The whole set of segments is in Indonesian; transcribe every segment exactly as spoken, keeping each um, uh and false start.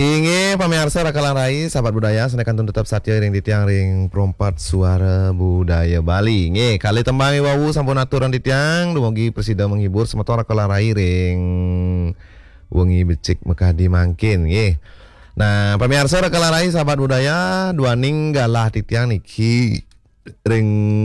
Inge pamirsa rakalan rai sahabat budaya senekan tetap satya ring di tiang ring perompat suara budaya Bali. Nge kali tembangi wawu sampun aturan di tiang dumugi presida menghibur semeton rakalan rai ring wengi becik mekadi mangkin nge. Nah pamirsa rakalan rai sahabat budaya duaning galah di tiang niki ring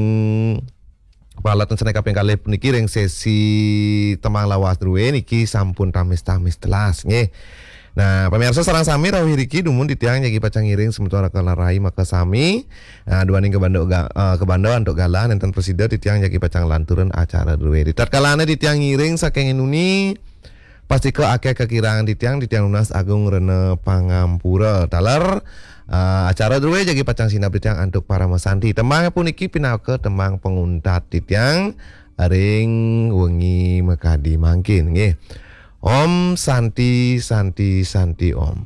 Palat seneka ping kalih niki ring sesi temang lawas druwe niki sampun tamis-tamis telas nge. Nah, pemirsa sarang sami rawuh riki dumun di tiang jagi pacang ngiring sementara kala rai maka sami nah duaning ke bando uh, ke bando untuk galah nenten presida di tiang jagi pacang lanturan acara duwe. Di tatkalane di tiang ngiring saking inuni pasti ke akeh kekirangan di tiang di tiang Lunas Agung Rene Pangampura taler uh, acara duwe jagi pacang sinap di tiang antuk para mesanti. Tembang pun iki pinake tembang penguntat di tiang ring wengi mekadi mangkin nggih. Om Santi Santi Santi Om.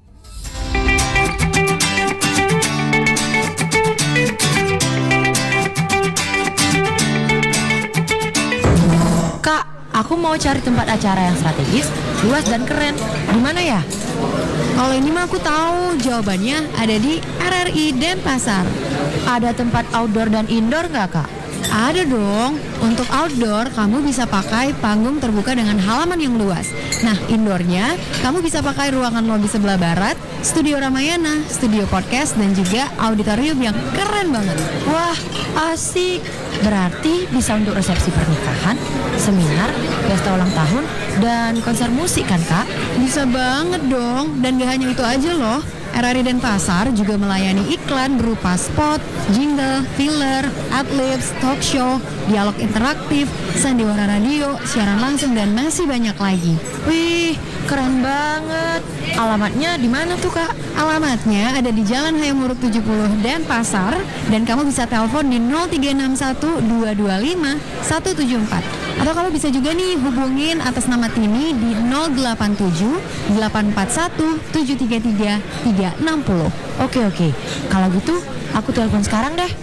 Kak, aku mau cari tempat acara yang strategis, luas dan keren. Di mana ya? Kalau ini mah aku tahu jawabannya ada di R R I Denpasar. Ada tempat outdoor dan indoor nggak, Kak? Ada dong. Untuk outdoor, kamu bisa pakai panggung terbuka dengan halaman yang luas. Nah, indoornya, kamu bisa pakai ruangan lobi sebelah barat, studio Ramayana, studio podcast, dan juga auditorium yang keren banget. Wah, asik. Berarti bisa untuk resepsi pernikahan, seminar, pesta ulang tahun, dan konser musik kan, Kak? Bisa banget dong. Dan gak hanya itu aja loh. R R I Denpasar juga melayani iklan berupa spot, jingle, filler, adlibs, talk show, dialog interaktif, sandiwara radio, siaran langsung, dan masih banyak lagi. Wih, keren banget. Alamatnya di mana tuh, Kak? Alamatnya ada di Jalan Hayam Wuruk tujuh puluh Denpasar, dan kamu bisa telepon di nol tiga enam satu dua dua lima satu tujuh empat. Atau kamu bisa juga nih hubungin atas nama Tini di nol delapan tujuh delapan empat satu tujuh tiga tiga tiga enam nol. Oke, oke. Kalau gitu, aku telepon sekarang deh.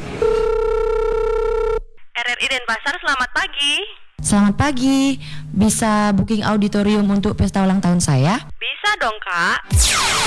R R I Denpasar, selamat pagi. Selamat pagi. Bisa booking auditorium untuk pesta ulang tahun saya? Bisa dong, Kak.